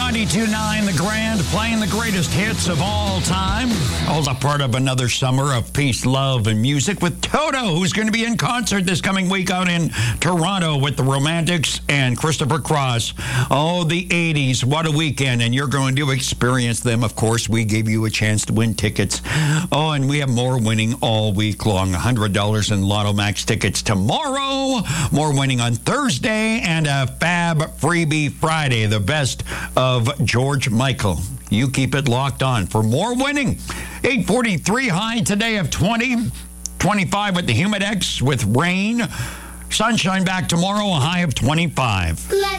92.9 The Grand, playing the greatest hits of all time. All a part of another summer of peace, love, and music with Toto, who's going to be in concert this coming week out in Toronto with the Romantics and Christopher Cross. Oh, the 80s. What a weekend. And you're going to experience them. Of course, we gave you a chance to win tickets. Oh, and we have more winning all week long. $100 in Lotto Max tickets tomorrow. More winning on Thursday. And a Fab Freebie Friday. The best of George Michael. You keep it locked on for more winning. 843 high today of 20. 25 with the Humidex with rain. Sunshine back tomorrow, a high of 25.